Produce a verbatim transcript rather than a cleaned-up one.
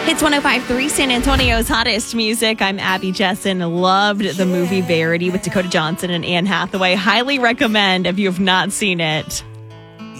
It's one oh five point three San Antonio's hottest music. I'm Abby Jessen. Loved the movie Verity with Dakota Johnson and Anne Hathaway. Highly recommend if you have not seen it.